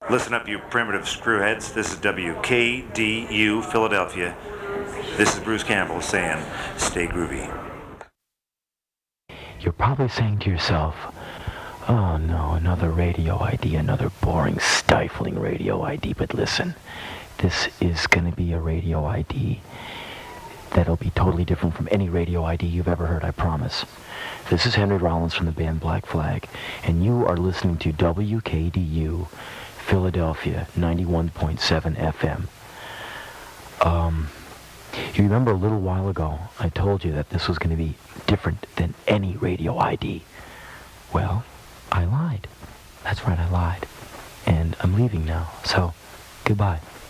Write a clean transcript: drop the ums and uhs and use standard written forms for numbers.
Listen up, you primitive screwheads. This is WKDU Philadelphia. This is Bruce Campbell saying, stay groovy. You're probably saying to yourself, oh no, another radio ID, another boring, stifling radio ID. But listen, this is going to be a radio ID that'll be totally different from any radio ID you've ever heard, I promise. This is Henry Rollins from the band Black Flag, and you are listening to WKDU Philadelphia 91.7 FM. You remember a little while ago, I told you that this was going to be different than any radio ID. Well, I lied. That's right, I lied. And I'm leaving now, so goodbye.